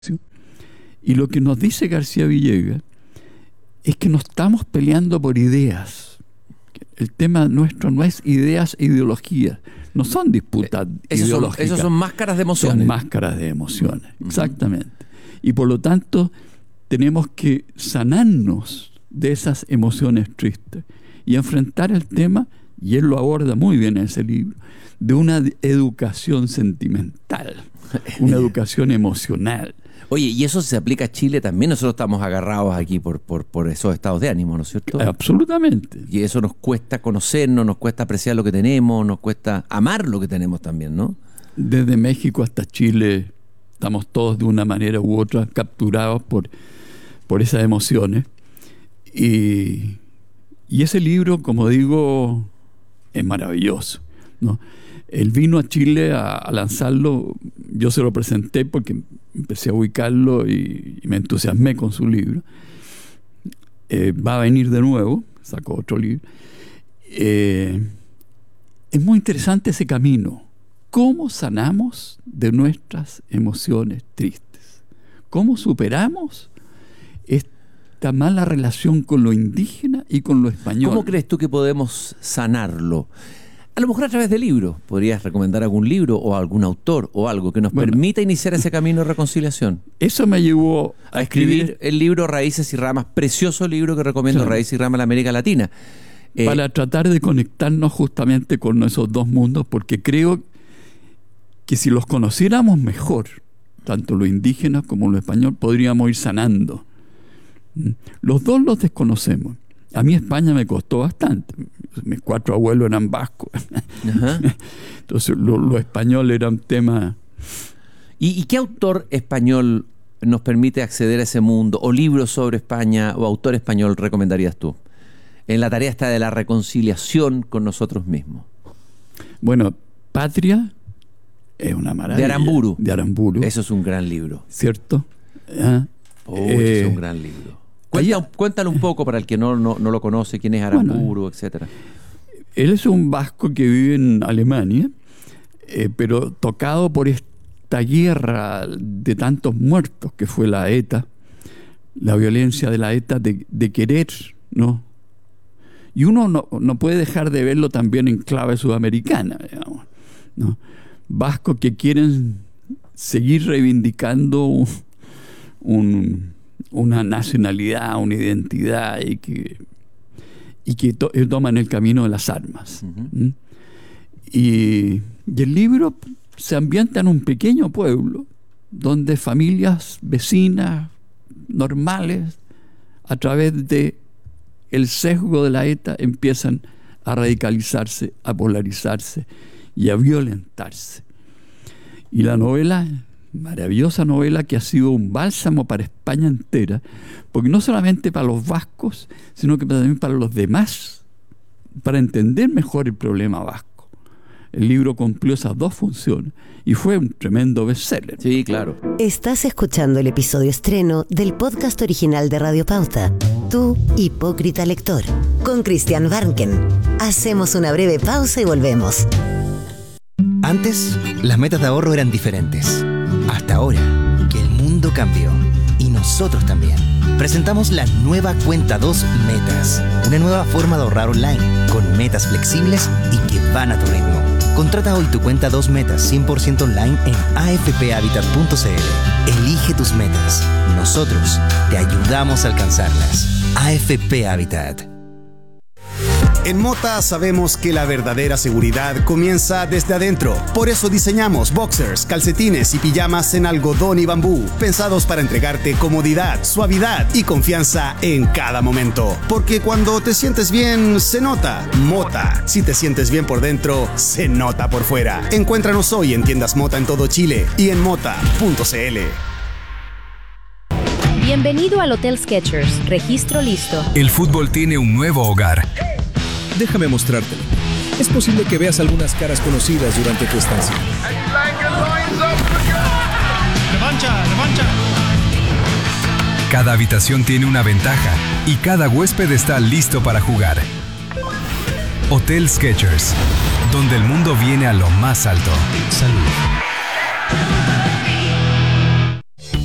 Y lo que nos dice García Villegas es que no estamos peleando por ideas. El tema nuestro no es ideas e ideologías. No son disputas ideológicas. Esos son máscaras de emociones. Son máscaras de emociones, exactamente. Y por lo tanto, tenemos que sanarnos de esas emociones tristes y enfrentar el tema, y él lo aborda muy bien en ese libro, de una educación sentimental, una educación emocional. Oye, y eso se aplica a Chile también. Nosotros estamos agarrados aquí por esos estados de ánimo, ¿no es cierto? Absolutamente. Y eso nos cuesta conocernos, nos cuesta apreciar lo que tenemos, nos cuesta amar lo que tenemos también, ¿no? Desde México hasta Chile estamos todos de una manera u otra capturados por esas emociones. Y ese libro, como digo, es maravilloso, ¿no? Él vino a Chile a lanzarlo, yo se lo presenté porque empecé a ubicarlo y me entusiasmé con su libro. Va a venir de nuevo, sacó otro libro. Es muy interesante ese camino. ¿Cómo sanamos de nuestras emociones tristes? ¿Cómo superamos esta mala relación con lo indígena y con lo español? ¿Cómo crees tú que podemos sanarlo? A lo mejor a través de libros. ¿Podrías recomendar algún libro o algún autor o algo que nos permita iniciar ese camino de reconciliación? Eso me llevó a escribir el libro Raíces y Ramas, precioso libro que recomiendo, claro. Raíces y Ramas de la América Latina. Para tratar de conectarnos justamente con esos dos mundos, porque creo que si los conociéramos mejor, tanto lo indígena como lo español, podríamos ir sanando. Los dos los desconocemos. A mí España me costó bastante. Mis 4 abuelos eran vascos. Ajá. Entonces lo español era un tema. ¿Y qué autor español nos permite acceder a ese mundo? ¿O libros sobre España o autor español recomendarías tú? En la tarea esta de la reconciliación con nosotros mismos. Bueno, Patria es una maravilla. De Aramburu. Eso es un gran libro. ¿Cierto? Es un gran libro. Cuéntalo un poco para el que no lo conoce, quién es Aramburu, etcétera. Él es un vasco que vive en Alemania, pero tocado por esta guerra de tantos muertos que fue la ETA, la violencia de la ETA de querer, ¿no? Y uno no puede dejar de verlo también en clave sudamericana, digamos, ¿no? Vascos que quieren seguir reivindicando una nacionalidad, una identidad y que toman el camino de las armas. Uh-huh. Y el libro se ambienta en un pequeño pueblo donde familias vecinas normales, a través de el sesgo de la ETA, empiezan a radicalizarse, a polarizarse y a violentarse. Y la novela, maravillosa novela que ha sido un bálsamo para España entera, porque no solamente para los vascos, sino que también para los demás, para entender mejor el problema vasco. El libro cumplió esas dos funciones y fue un tremendo bestseller. Sí, claro. Estás escuchando el episodio estreno del podcast original de Radio Pauta, Tu Hipócrita Lector, con Christian Barnken. Hacemos una breve pausa y volvemos. Antes, las metas de ahorro eran diferentes. Hasta ahora, que el mundo cambió. Y nosotros también. Presentamos la nueva Cuenta 2 Metas. Una nueva forma de ahorrar online, con metas flexibles y que van a tu ritmo. Contrata hoy tu Cuenta 2 Metas 100% online en afphabitat.cl. Elige tus metas. Nosotros te ayudamos a alcanzarlas. AFP Habitat. En Mota sabemos que la verdadera seguridad comienza desde adentro. Por eso diseñamos boxers, calcetines y pijamas en algodón y bambú, pensados para entregarte comodidad, suavidad y confianza en cada momento. Porque cuando te sientes bien, se nota. Mota. Si te sientes bien por dentro, se nota por fuera. Encuéntranos hoy en tiendas Mota en todo Chile y en mota.cl. Bienvenido al Hotel Skechers. Registro listo. El fútbol tiene un nuevo hogar. Déjame mostrártelo. Es posible que veas algunas caras conocidas durante tu estancia. ¡Revancha! Cada habitación tiene una ventaja y cada huésped está listo para jugar. Hotel Skechers, donde el mundo viene a lo más alto. Salud.